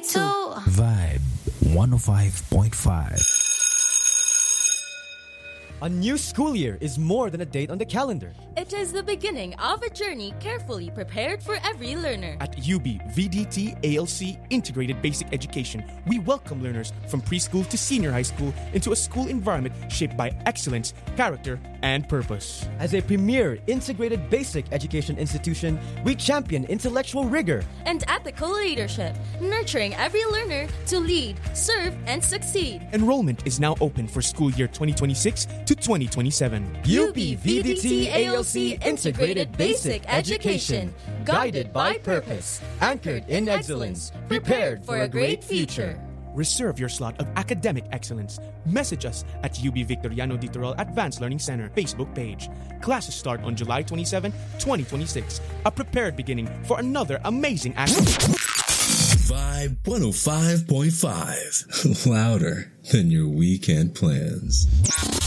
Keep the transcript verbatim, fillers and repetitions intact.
to Vibe one oh five point five. A new school year is more than a date on the calendar. It is the beginning of a journey carefully prepared for every learner. At U B V D T A L C Integrated Basic Education, we welcome learners from preschool to senior high school into a school environment shaped by excellence, character, and purpose. As a premier integrated basic education institution, we champion intellectual rigor and ethical leadership, nurturing every learner to lead, serve, and succeed. Enrollment is now open for school year twenty twenty-six to twenty twenty-seven. U B V D T A L C Integrated Basic Education, guided by purpose, anchored in excellence, prepared for a great future. Reserve your slot of academic excellence. Message us at U B Victoriano Di Torol Advanced Learning Center Facebook page. Classes start on July twenty-seventh, twenty twenty-six. A prepared beginning for another amazing act. Vibe one oh five point five. Louder than your weekend plans.